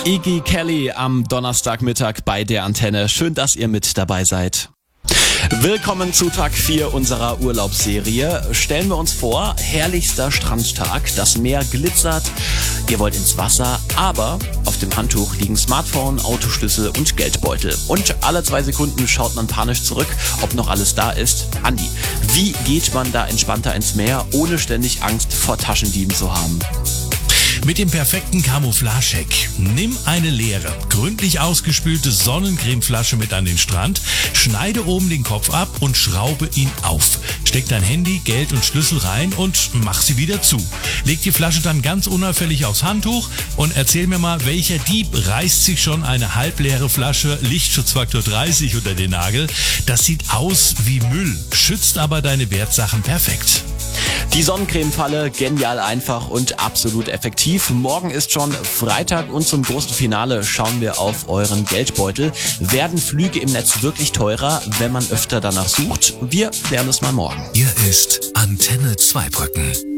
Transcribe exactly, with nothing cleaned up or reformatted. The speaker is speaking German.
Iggy Kelly am Donnerstagmittag bei der Antenne. Schön, dass ihr mit dabei seid. Willkommen zu Tag vier unserer Urlaubsserie. Stellen wir uns vor, herrlichster Strandtag, das Meer glitzert, ihr wollt ins Wasser, aber auf dem Handtuch liegen Smartphone, Autoschlüssel und Geldbeutel. Und alle zwei Sekunden schaut man panisch zurück, ob noch alles da ist. Andi, wie geht man da entspannter ins Meer, ohne ständig Angst vor Taschendieben zu haben? Mit dem perfekten Camouflage-Hack. Nimm eine leere, gründlich ausgespülte Sonnencremeflasche mit an den Strand, schneide oben den Kopf ab und schraube ihn auf. Steck dein Handy, Geld und Schlüssel rein und mach sie wieder zu. Leg die Flasche dann ganz unauffällig aufs Handtuch und erzähl mir mal, welcher Dieb reißt sich schon eine halbleere Flasche Lichtschutzfaktor dreißig unter den Nagel. Das sieht aus wie Müll, schützt aber deine Wertsachen perfekt. Die Sonnencremefalle, genial einfach und absolut effektiv. Morgen ist schon Freitag und zum großen Finale schauen wir auf euren Geldbeutel. Werden Flüge im Netz wirklich teurer, wenn man öfter danach sucht? Wir klären es mal morgen. Hier ist Antenne Zweibrücken.